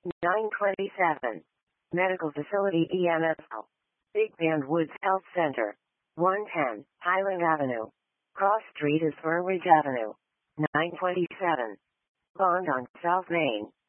927. Medical Facility EMFL. Big Bend Woods Health Center. 110 Highland Avenue. Cross Street is Furridge Avenue. 927. Bond on South Main.